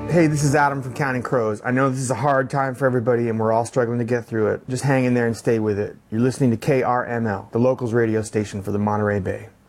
Hey, this is Adam from Counting Crows. I know this is a hard time for everybody and we're all struggling to get through it. Just hang in there and stay with it. You're listening to KRML, the locals radio station for the Monterey Bay.